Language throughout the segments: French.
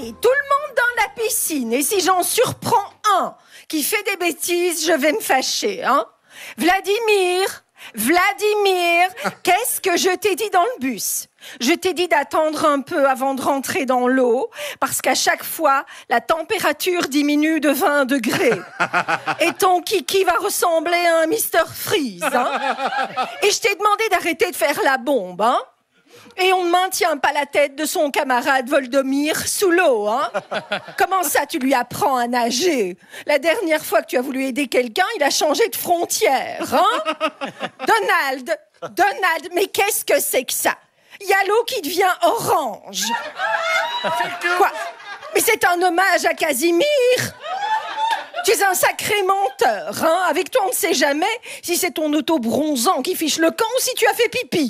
Allez, tout le monde dans la piscine. Et si j'en surprends un qui fait des bêtises, je vais me fâcher, hein. Vladimir, qu'est-ce que je t'ai dit dans le bus? Je t'ai dit d'attendre un peu avant de rentrer dans l'eau, parce qu'à chaque fois, la température diminue de 20 degrés. Et ton kiki va ressembler à un Mr. Freeze, hein. Et je t'ai demandé d'arrêter de faire la bombe, hein. Et on ne maintient pas la tête de son camarade Voldomir sous l'eau, hein. Comment ça, tu lui apprends à nager? La dernière fois que tu as voulu aider quelqu'un, il a changé de frontière, hein. Donald, mais qu'est-ce que c'est que ça? Il y a l'eau qui devient orange. Quoi? Mais c'est un hommage à Casimir. Tu es un sacré menteur, hein. Avec toi, on ne sait jamais si c'est ton auto-bronzant qui fiche le camp ou si tu as fait pipi.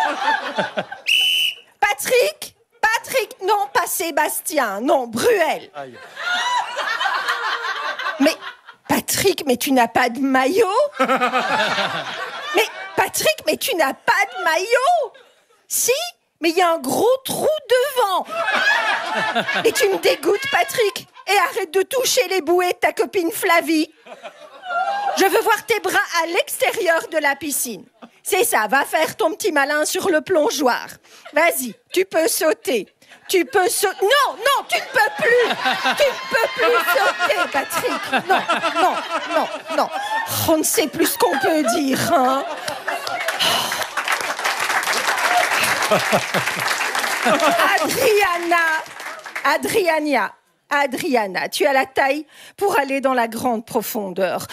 Patrick, non, pas Sébastien, non, Bruel. Aïe. Mais, Patrick, mais tu n'as pas de maillot? Mais, Patrick, mais tu n'as pas de maillot? Si, mais il y a un gros trou devant. Et tu me dégoûtes, Patrick. Et arrête de toucher les bouées de ta copine Flavie. Je veux voir tes bras à l'extérieur de la piscine. C'est ça, va faire ton petit malin sur le plongeoir. Vas-y, tu peux sauter. Non, tu ne peux plus. Tu ne peux plus sauter, Patrick. Non. On ne sait plus ce qu'on peut dire, hein. Adriana, tu as la taille pour aller dans la grande profondeur.